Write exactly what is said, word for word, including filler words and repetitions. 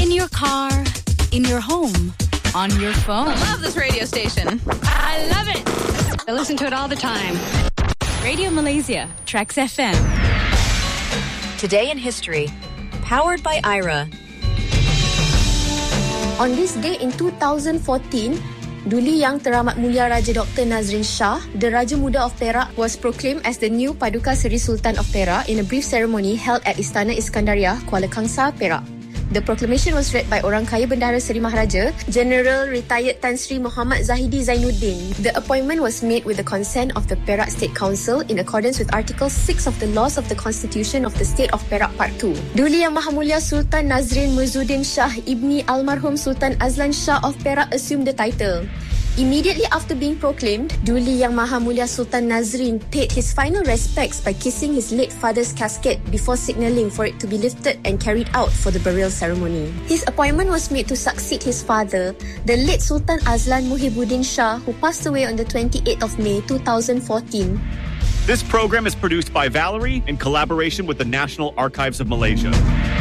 In your car, in your home, on your phone. I love this radio station. I love it. I listen to it all the time. Radio Malaysia, Trax F M. Today in History, powered by I R A. On this day in two thousand fourteen, Duli Yang Teramat Mulia Raja Doktor Nazrin Shah, the Raja Muda of Perak, was proclaimed as the new Paduka Seri Sultan of Perak in a brief ceremony held at Istana Iskandariah, Kuala Kangsar, Perak. The proclamation was read by Orang Kaya Bendahara Seri Maharaja, General Retired Tan Sri Muhammad Zahidi Zainuddin. The appointment was made with the consent of the Perak State Council in accordance with Article six of the Laws of the Constitution of the State of Perak Part two. Duli Yang Maha Mulia Sultan Nazrin Muizzuddin Shah Ibni Almarhum Sultan Azlan Shah of Perak assumed the title. Immediately after being proclaimed, Duli Yang Maha Mulia Sultan Nazrin paid his final respects by kissing his late father's casket before signalling for it to be lifted and carried out for the burial ceremony. His appointment was made to succeed his father, the late Sultan Azlan Muhibbuddin Shah, who passed away on the twenty-eighth of May two thousand fourteen. This program is produced by Valerie in collaboration with the National Archives of Malaysia.